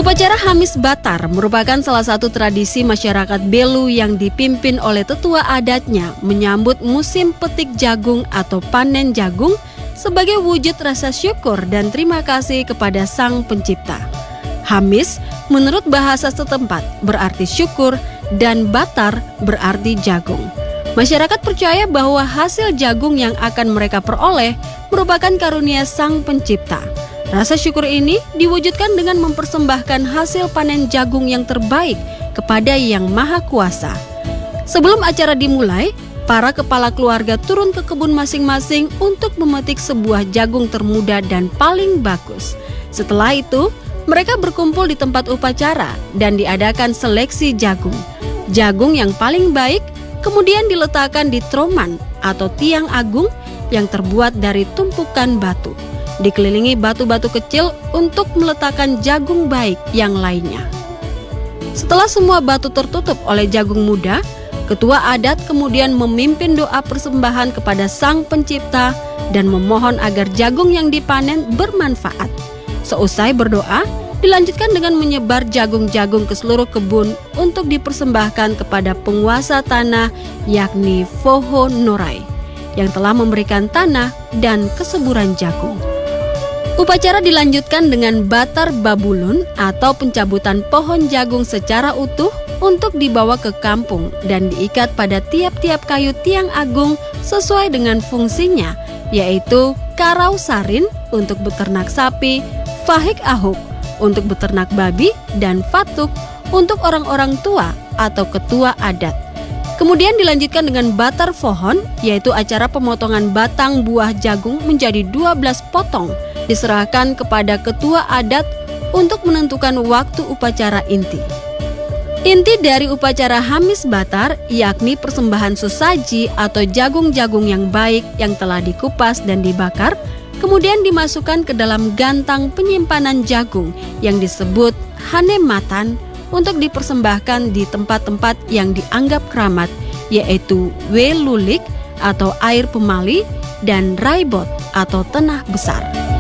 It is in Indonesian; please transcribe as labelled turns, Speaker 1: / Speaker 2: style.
Speaker 1: Upacara Hamis Batar merupakan salah satu tradisi masyarakat Belu yang dipimpin oleh tetua adatnya menyambut musim petik jagung atau panen jagung sebagai wujud rasa syukur dan terima kasih kepada Sang Pencipta. Hamis menurut bahasa setempat berarti syukur dan Batar berarti jagung. Masyarakat percaya bahwa hasil jagung yang akan mereka peroleh merupakan karunia Sang Pencipta. Rasa syukur ini diwujudkan dengan mempersembahkan hasil panen jagung yang terbaik kepada Yang Maha Kuasa. Sebelum acara dimulai, para kepala keluarga turun ke kebun masing-masing untuk memetik sebuah jagung termuda dan paling bagus. Setelah itu, mereka berkumpul di tempat upacara dan diadakan seleksi jagung. Jagung yang paling baik kemudian diletakkan di troman atau tiang agung yang terbuat dari tumpukan batu. Dikelilingi batu-batu kecil untuk meletakkan jagung baik yang lainnya. Setelah semua batu tertutup oleh jagung muda, ketua adat kemudian memimpin doa persembahan kepada Sang Pencipta dan memohon agar jagung yang dipanen bermanfaat. Seusai berdoa, dilanjutkan dengan menyebar jagung-jagung ke seluruh kebun untuk dipersembahkan kepada penguasa tanah yakni Foho Norai yang telah memberikan tanah dan kesuburan jagung. Upacara dilanjutkan dengan Batar Babulun atau pencabutan pohon jagung secara utuh untuk dibawa ke kampung dan diikat pada tiap-tiap kayu tiang agung sesuai dengan fungsinya, yaitu Karau Sarin untuk beternak sapi, Fahik Ahuk untuk beternak babi, dan Fatuk untuk orang-orang tua atau ketua adat. Kemudian dilanjutkan dengan Batar Pohon, yaitu acara pemotongan batang buah jagung menjadi 12 potong, diserahkan kepada ketua adat untuk menentukan waktu upacara inti. Inti dari upacara Hamis Batar yakni persembahan sesaji atau jagung-jagung yang baik yang telah dikupas dan dibakar, kemudian dimasukkan ke dalam gantang penyimpanan jagung yang disebut hanematan untuk dipersembahkan di tempat-tempat yang dianggap keramat, yaitu Welulik atau air pemali dan Raibot atau tanah besar.